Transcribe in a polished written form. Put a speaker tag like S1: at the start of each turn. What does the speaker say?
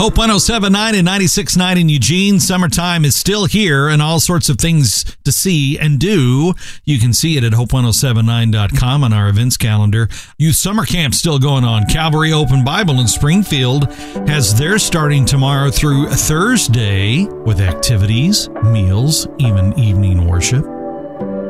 S1: Hope 107.9 and 96.9 in Eugene. Summertime is still here and all sorts of things to see and do. You can see it at hope1079.com on our events calendar. Youth summer camp still going on. Calvary Open Bible in Springfield has theirs starting tomorrow through Thursday with activities, meals, even evening worship.